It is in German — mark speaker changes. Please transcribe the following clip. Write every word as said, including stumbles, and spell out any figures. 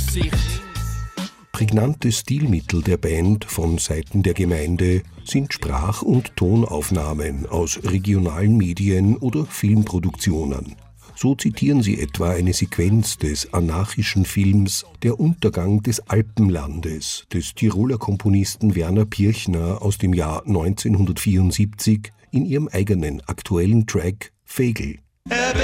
Speaker 1: sich.
Speaker 2: Prägnante Stilmittel der Band von Seiten der Gemeinde sind Sprach- und Tonaufnahmen aus regionalen Medien oder Filmproduktionen. So zitieren sie etwa eine Sequenz des anarchischen Films Der Untergang des Alpenlandes des Tiroler Komponisten Werner Pirchner aus dem Jahr neunzehnhundertvierundsiebzig in ihrem eigenen aktuellen Track Fegel.